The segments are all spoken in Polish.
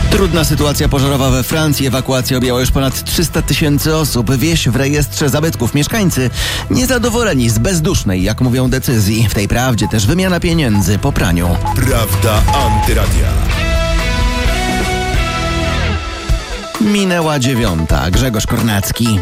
Trudna sytuacja pożarowa we Francji. Ewakuacja objęła już ponad 300 000 osób. Wieś w rejestrze zabytków. Mieszkańcy niezadowoleni z bezdusznej, jak mówią, decyzji. W tej prawdzie też wymiana pieniędzy po praniu. Prawda Antyradia. Minęła 9:00. Grzegorz Kornacki.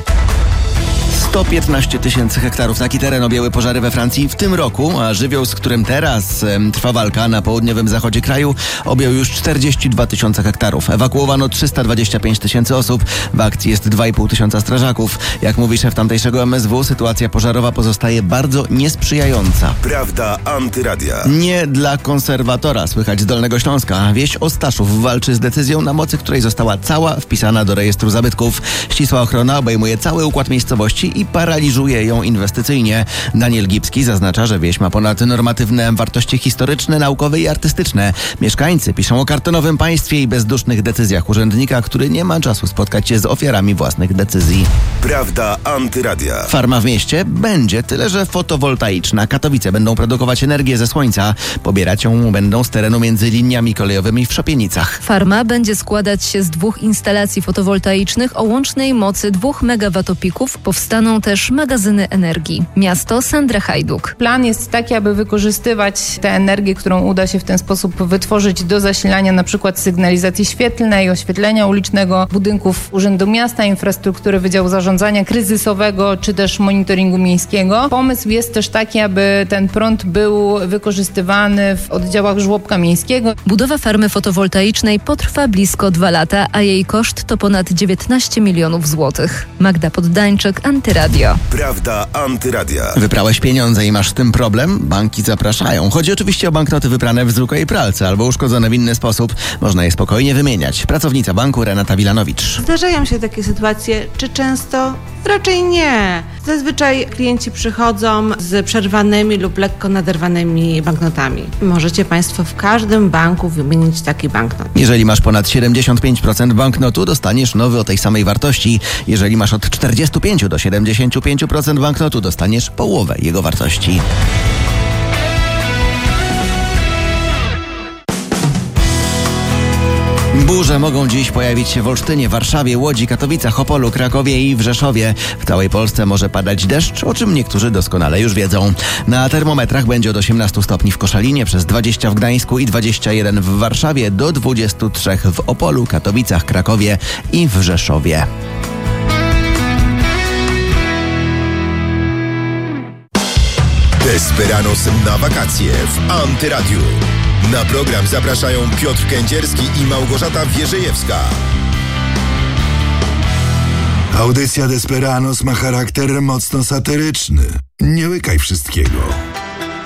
115 000 hektarów. Taki teren objęły pożary we Francji w tym roku, a żywioł, z którym teraz trwa walka na południowym zachodzie kraju, objął już 42 000 hektarów. Ewakuowano 325 000 osób. W akcji jest 2,5 tysiąca strażaków. Jak mówi szef tamtejszego MSW, sytuacja pożarowa pozostaje bardzo niesprzyjająca. Prawda Antyradia. Nie dla konserwatora, słychać z Dolnego Śląska. Wieś Ostaszów walczy z decyzją, na mocy której została cała wpisana do rejestru zabytków. Ścisła ochrona obejmuje cały układ miejscowości i paraliżuje ją inwestycyjnie. Daniel Gipski zaznacza, że wieś ma ponadnormatywne wartości historyczne, naukowe i artystyczne. Mieszkańcy piszą o kartonowym państwie i bezdusznych decyzjach urzędnika, który nie ma czasu spotkać się z ofiarami własnych decyzji. Prawda Antyradia. Farma w mieście będzie, tyle że fotowoltaiczna. Katowice będą produkować energię ze słońca. Pobierać ją będą z terenu między liniami kolejowymi w Szopienicach. Farma będzie składać się z 2 instalacji fotowoltaicznych o łącznej mocy 2 megawatopików. Powstaną też magazyny energii. Miasto, Sandra Hajduk. Plan jest taki, aby wykorzystywać tę energię, którą uda się w ten sposób wytworzyć do zasilania na przykład sygnalizacji świetlnej, oświetlenia ulicznego, budynków Urzędu Miasta, infrastruktury Wydziału Zarządzania Kryzysowego czy też monitoringu miejskiego. Pomysł jest też taki, aby ten prąd był wykorzystywany w oddziałach żłobka miejskiego. Budowa farmy fotowoltaicznej potrwa blisko 2 lata, a jej koszt to ponad 19 milionów złotych. Magda Poddańczyk, Antyradio. Prawda Antyradia. Wyprałeś pieniądze i masz z tym problem? Banki zapraszają. Chodzi oczywiście o banknoty wyprane w zwykłej pralce albo uszkodzone w inny sposób. Można je spokojnie wymieniać. Pracownica banku Renata Wilanowicz. Zdarzają się takie sytuacje. Czy często? Raczej nie. Zazwyczaj klienci przychodzą z przerwanymi lub lekko naderwanymi banknotami. Możecie Państwo w każdym banku wymienić taki banknot. Jeżeli masz ponad 75% banknotu, dostaniesz nowy o tej samej wartości. Jeżeli masz od 45 do 75% banknotu, dostaniesz połowę jego wartości. Burze mogą dziś pojawić się w Olsztynie, Warszawie, Łodzi, Katowicach, Opolu, Krakowie i w Rzeszowie. W całej Polsce może padać deszcz, o czym niektórzy doskonale już wiedzą. Na termometrach będzie od 18 stopni w Koszalinie, przez 20 w Gdańsku i 21 w Warszawie, do 23 w Opolu, Katowicach, Krakowie i w Rzeszowie. Desperanos na wakacje w Antyradiu. Na program zapraszają Piotr Kędzierski i Małgorzata Wierzejewska. Audycja Desperanos ma charakter mocno satyryczny. Nie łykaj wszystkiego.